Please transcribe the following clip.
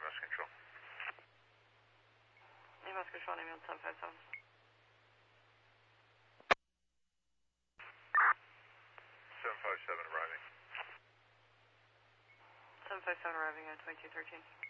EMS control. EMS control, name on 757. 757 arriving. 757 arriving at 2213.